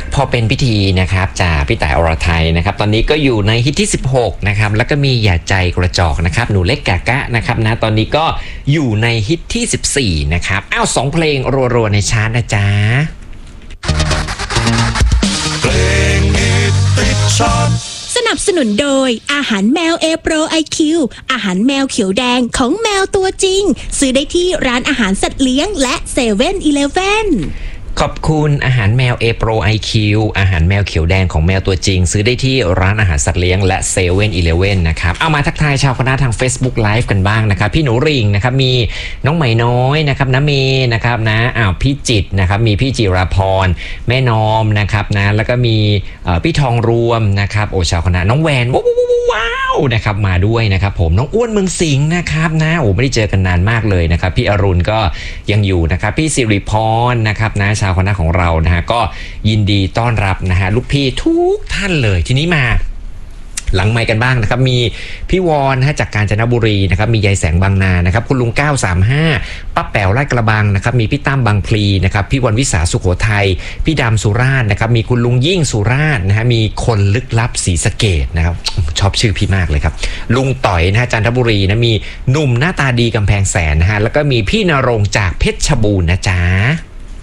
พอเป็นพิธีนะครับจากพี่ต่ายอรไทยนะครับตอนนี้ก็อยู่ในฮิตที่16นะครับแล้วก็มีอย่าใจกระจอกนะครับหนูเล็กกะกะนะครับนะตอนนี้ก็อยู่ในฮิตที่14นะครับ2เพลงรัวๆในชาร์ตนะจ๊ะเพลงฮิตติดชาร์ตสนับสนุนโดยอาหารแมว A Pro IQ อาหารแมวเขียวแดงของแมวตัวจริงซื้อได้ที่ร้านอาหารสัตว์เลี้ยงและ7-Eleven ขอบคุณอาหารแมว A Pro IQ อาหารแมวเขียวแดงของแมวตัวจริงซื้อได้ที่ร้านอาหารสัตว์เลี้ยงและ7-Elevenนะครับเอามาทักทายชาวคณะทาง Facebook Live กันบ้างนะครับพี่หนูริงนะครับมีน้องไหมน้อยนะครับน้าเมย์นะครับนะพี่จิตนะครับมีพี่จิราพรแม่นอมนะครับนะแล้วก็มีพี่ทองรวมนะครับชาวคณะน้องแวนว้าวนะครับมาด้วยนะครับผมน้องอ้วนเมืองสิงห์นะครับนะไม่ได้เจอกันนานมากเลยนะครับพี่อรุณก็ยังอยู่นะครับพี่สิริพรนะครับนะชาวคณะของเรานะฮะก็ยินดีต้อนรับนะฮะลูกพี่ทุกท่านเลยทีนี้มาหลังไมค์กันบ้างนะครับมีพี่วอนนะฮะจากกาญจนบุรีนะครับมียายแสงบางนานะครับคุณลุง935ป้าแป๋วลาดกระบังนะครับมีพี่ตั้มบางพลีนะครับพี่วันวิสาสุโขทัยพี่ดำสุราษฎร์นะครับมีคุณลุงยิ่งสุราษฎร์นะฮะมีคนลึกลับศรีสะเกษนะครับชอบชื่อพี่มากเลยครับลุงต่อยนะฮะจันทบุรีนะมีหนุ่มหน้าตาดีกำแพงแสนนะฮะแล้วก็มีพี่นรงค์จากเพชรบูรณ์นะจ๊ะ